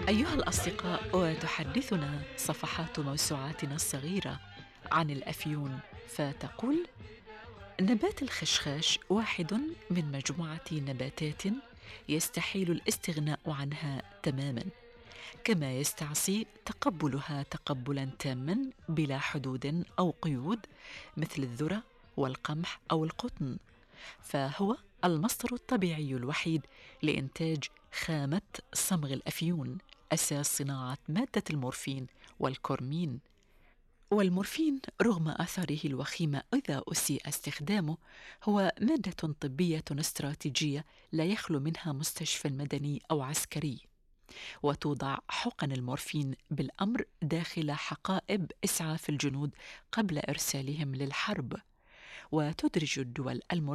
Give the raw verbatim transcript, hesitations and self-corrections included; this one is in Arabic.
أيها الأصدقاء، وتحدثنا صفحات موسوعاتنا الصغيرة عن الأفيون، فتقول: نبات الخشخاش واحد من مجموعة نباتات يستحيل الاستغناء عنها تماماً، كما يستعصي تقبلها تقبلاً تاماً بلا حدود أو قيود، مثل الذرة والقمح أو القطن. فهو المصدر الطبيعي الوحيد لإنتاج خامة صمغ الأفيون، أساس صناعة مادة المورفين والكورمين. والمورفين رغم آثاره الوخيمة إذا أسيء استخدامه، هو مادة طبية استراتيجية لا يخلو منها مستشفى مدني أو عسكري، وتوضع حقن المورفين بالأمر داخل حقائب إسعاف الجنود قبل إرسالهم للحرب. وتدرج الدول المورفين